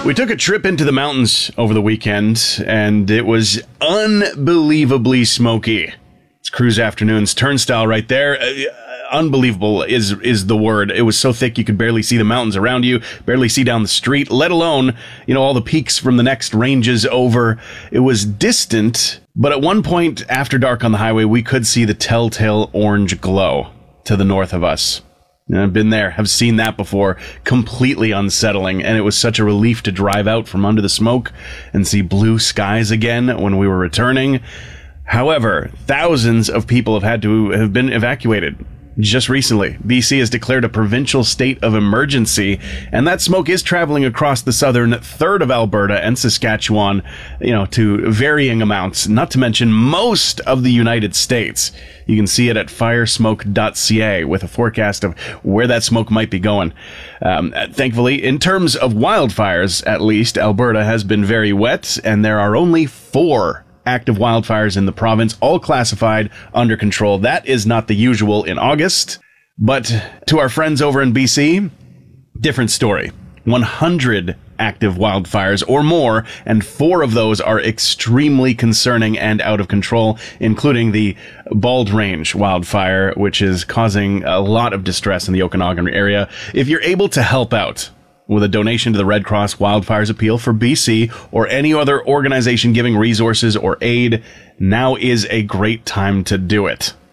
We took a trip into the mountains over the weekend, and it was unbelievably smoky. It's Cruise Afternoons Turnstile right there. Unbelievable is the word. It was so thick you could barely see the mountains around you, barely see down the street, let alone, all the peaks from the next ranges over. It was distant, but at one point after dark on the highway, we could see the telltale orange glow to the north of us. And I've been there, have seen that before, completely unsettling, and it was such a relief to drive out from under the smoke and see blue skies again when we were returning. However, thousands of people have been evacuated. Just recently, BC has declared a provincial state of emergency, and that smoke is traveling across the southern third of Alberta and Saskatchewan, to varying amounts, not to mention most of the United States. You can see it at firesmoke.ca with a forecast of where that smoke might be going. Thankfully, in terms of wildfires, at least, Alberta has been very wet, and there are only 4 active wildfires in the province, all classified under control. That is not the usual in August. But to our friends over in BC, different story. 100 active wildfires or more, and 4 of those are extremely concerning and out of control, including the Bald Range wildfire, which is causing a lot of distress in the Okanagan area. If you're able to help out with a donation to the Red Cross Wildfires Appeal for BC or any other organization giving resources or aid, now is a great time to do it.